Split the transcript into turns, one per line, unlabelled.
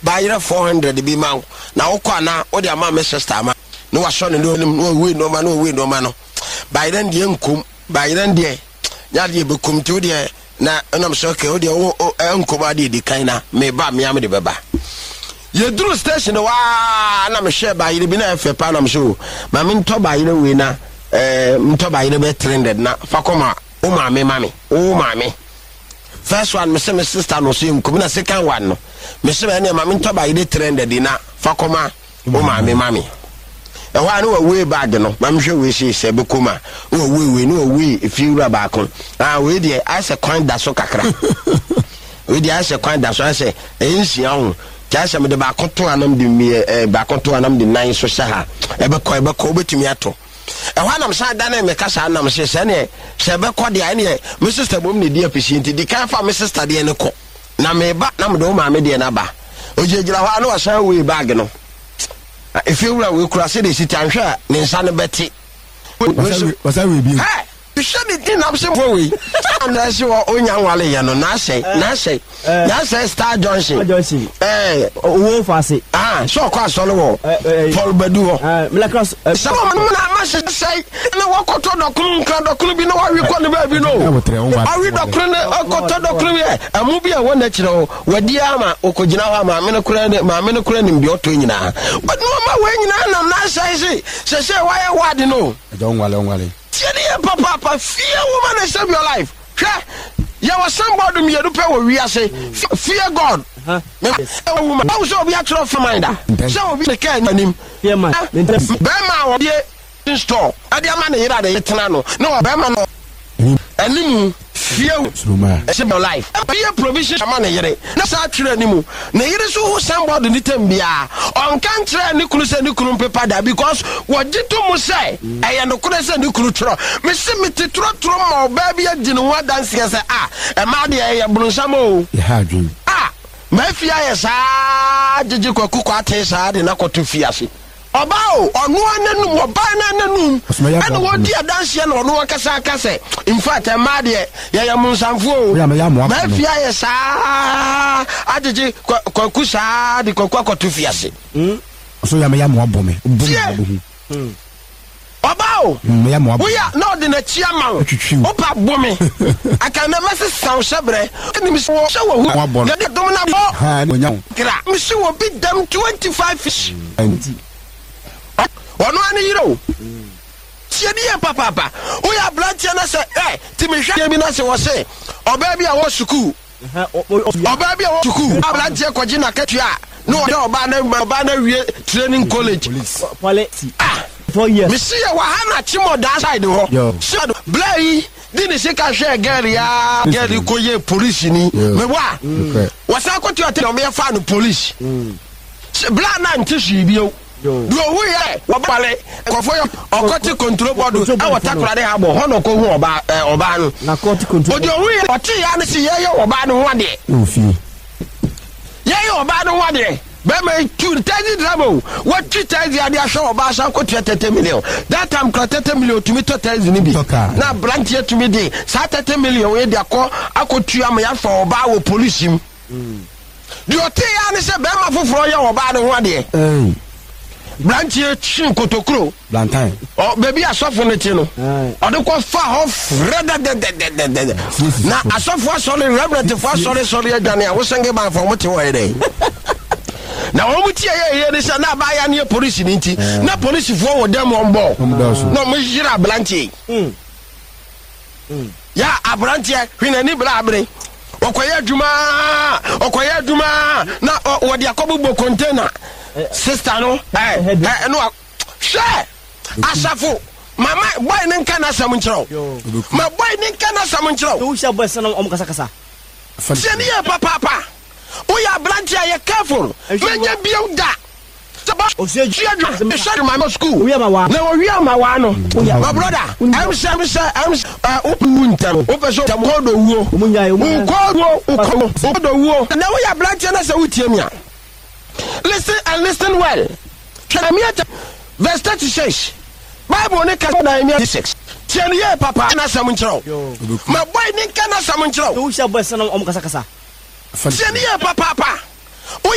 bayire 400 bi ma na wokọ ana o de ama me sister ma no wa so no we no ma no bayire ndie nkom bayire ndie ya de be komti o de na nam so ke o de o nkom ade di kan na me ba me am de beba ye duru station wa na me share bayire bi na efe pa na me so ma me nto bayire we na nto bayire be trended na fakoma o ma me first one me say my sister no so nkom na second one no me say na ma me nto bayire trended na fakoma o ma me e wa no we bag no ma me hwe we se be koma o we no we if you raba kon we dey I say coin da so kakra we dey I say coin da so I say ensia ho jase me de ba konto anam de ba konto anam de nine so sha e be ko obetumi ato e ho anam sa da na me kasa anam se ne se be ko de ai ne me sister bom ne di appreciate di kan fa me sister de ne ko na me ba na me do ma me de na ba ojegira ho anu wasan we bag no if you we kura se de sit anhwa ne nsa ne beti
wasa we bi
you should be din up some way and I see what onya wale ya no na say Star Johnson
wo fase
so kwa solo wo Paul Badu wo
Milacros
so na ma say na wakoto dokun bi na wa wi ko ne ba bi no awi dokun ne okoto dokun bi amu bi a wona kire wo wadi ama okogina ho ma me ne kura ne bi oto nyina but no ma we nyina na na say why wad no
don wale
Papa, fear woman and save your life. You was somebody me do pay we say fear God. Woman, how so be actual for minder. So we can him.
Yeah man.
Bema in store. Ade man here dey tena no. No bema no. Animu fear save your life. Fear provision man here. Na sa tire animu. Na here so who somebody ni tembia. On kan tire ni kunu se ni kunu paper da because what jitu mu say e no kunu se ni kunu tro. Me se me titro ma oba bia gine ho dance say e ma de e brunsam o.
E ha dwun.
Ma fia ye sa jiji kwaku kwate sa de na koto fiase. Oba o onu ananum oba nananum and what dia dance na onu akasa in fact e ma de ye munsamfo o ma fia ye sa ajiji kwaku sa de kwaku koto fiase.
So ya mo abome
Obao we are not in a chairman opa bome I can never say sound shebre ni so wo get domina bo me see will beat them 25 fish ono ani yiro tie dia papa we are branch na say ti me hwa bi na say wo say oba bi a wo school oba bi a wo school branch ko na katua no oba na wie training college 4 years. Me see wa hana chimo da side ho. So blay dini se ka hwe girl ya girl ko ye police ni. Me wa. Wasa ko ti o me fa no police. Bla na ntisu bi o. Do hu ye wa bale ko fo yo okoti control board e wata kurade ha bo ho no ko hu oba no.
Na court control.
O do hu ye oti ya ne se ye oba no ho de. Ye oba no ho de. Bema 2,000 drama. What 2,000 are there? Show about some 30 million. That time 30 million to me 2,000 nibi. Now branch here to me day. 30 million where they call. I could try me for about police him. Do you think I say Bema for Froya or bad one day? Branch here chin kotokro.
Blantain.
Oh baby I suffer it you know. I don't go far off rather than now I suffer sorry reverend for sorry Danny. I was saying about for what you were there. Na omuti ye ni say na ba ya ne police ni nti na police fo wo dem on board no mo yira blanche ya abranche hwina ni blabre okoye aduma na wo de akobubo container sister no no share asafo mama boy nin kana sam nchiro ma boy nin kana sam nchiro
to sha boy sana kasa
se ni e papa we are branch are careful when you build that o se children share my school
we are my
no we are my one my brother I'm open open so ko do wo now we are branch na say utie me listen and listen well can me verse 36 Bible ne ka na me 6 tieni ye papa na sam nchiro my boy ne ka na sam nchiro
to sha boy sana kasa
Senior papa.